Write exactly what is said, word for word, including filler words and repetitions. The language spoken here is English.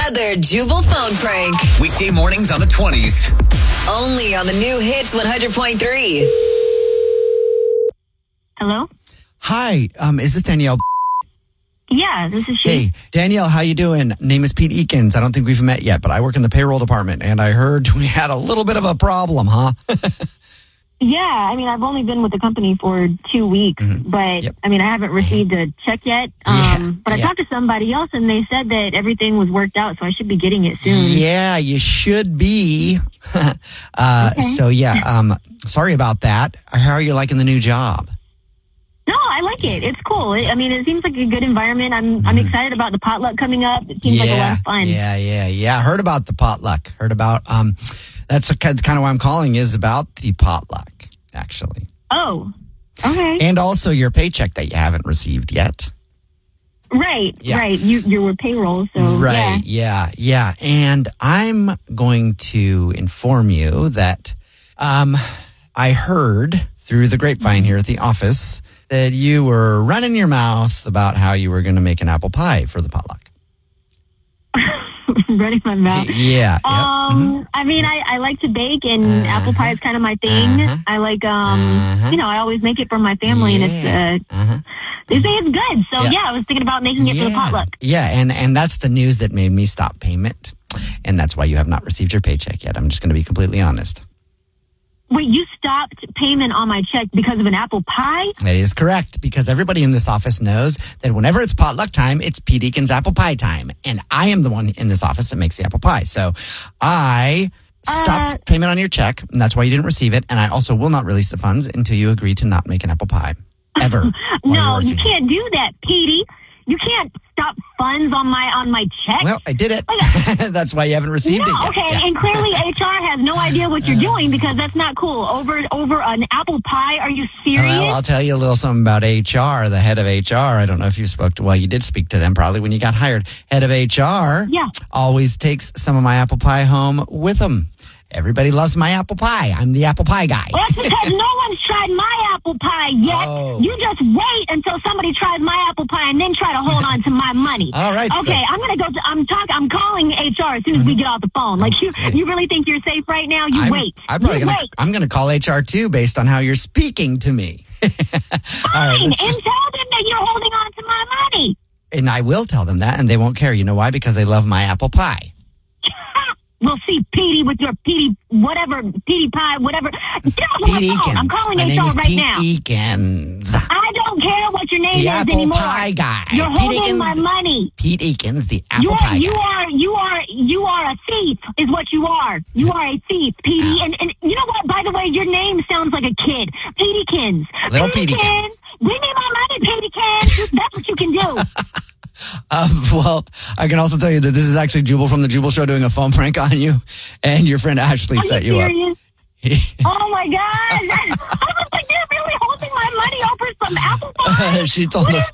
Another Jubal phone prank. Weekday mornings on the twenties. Only on the new Hits one hundred point three. Hello? Hi, um, is this Danielle? Yeah, this is she. Hey, Danielle, how you doing? Name is Pete Eakins. I don't think we've met yet, but I work in the payroll department, and I heard we had a little bit of a problem, huh? Yeah, I mean, I've only been with the company for two weeks, Mhm. but Yep. I mean, I haven't received a check yet. Um, Yeah, but I yeah. talked to somebody else, and they said that everything was worked out, so I should be getting it soon. Yeah, you should be. uh, Okay. So, yeah, um, sorry about that. How are you liking the new job? No, I like it. It's cool. It, I mean, it seems like a good environment. I'm I'm excited about the potluck coming up. It seems like a lot of fun. Yeah, yeah, yeah. Heard about the potluck. Heard about, um, that's what, kind of why I'm calling is about the potluck, actually. Oh, okay. And also your paycheck that you haven't received yet. Right, Yeah. right. You you were payroll, so Right, yeah, yeah. And I'm going to inform you that um, I heard through the grapevine here at the office that you were running your mouth about how you were going to make an apple pie for the potluck. yeah. Running my mouth. Yeah. Um, yep. Mhm. I mean, I, I like to bake, and Uh-huh. apple pie is kind of my thing. Uh-huh. I like, um, Uh-huh. you know, I always make it for my family, and Yeah. it's, uh, Uh-huh. they say it's good. So Yeah. yeah. I was thinking about making it for the Yeah. potluck. Yeah, and, and that's the news that made me stop payment. And that's why you have not received your paycheck yet. I'm just going to be completely honest. Wait, you stopped payment on my check because of an apple pie? That is correct, because everybody in this office knows that whenever it's potluck time, it's Pete Eakins apple pie time. And I am the one in this office that makes the apple pie. So I stopped Uh, payment on your check, and that's why you didn't receive it. And I also will not release the funds until you agree to not make an apple pie. Ever. while you're No, you working. can't do that, Petey. You can't stop funds on my on my check. Well, I did it. That's why you haven't received no, it yet. okay, Yeah. and clearly H R has no idea what you're doing because that's not cool. Over over an apple pie? Are you serious? Well, I'll tell you a little something about H R. The head of H R, I don't know if you spoke to, well, you did speak to them probably when you got hired. Head of H R Yeah. always takes some of my apple pie home with them. Everybody loves my apple pie. I'm the apple pie guy. Well, that's because no one's tried my apple pie yet. Oh. You just wait until somebody tries my apple pie and then try to hold on to my money. All right, Okay, so- I'm gonna go. To, I'm talk. I'm calling H R as soon as we get off the phone. Like you, Okay. you really think you're safe right now? You I'm, wait. I'm probably you gonna, wait. I'm going to call H R too based on how you're speaking to me. All right, Fine, and let's just- tell them that you're holding on to my money. and I will tell them that, and they won't care. You know why? Because they love my apple pie. We'll see Petey with your Petey, whatever, Petey pie, whatever. Get off of my Pete phone. I'm Eakins. calling My H name R is right Pete now. Eakins. I don't care what your name The is apple anymore. pie guy. You're Pete holding Eakins, my money. Pete Eakins, the apple You are, pie you guy. are, you are, you are a thief, is what you are. You are a thief, Petey. And, and you know what? By the way, your name sounds like a kid. Petykins. Little Petykins. Petykins. Bring me my money, Petykins. That's what you can do. Um, well, I can also tell you that this is actually Jubal from the Jubal Show doing a phone prank on you, and your friend Ashley Are set you you serious? up. Oh my God. I was like, they're really holding my money over some apple pie. She told What us. is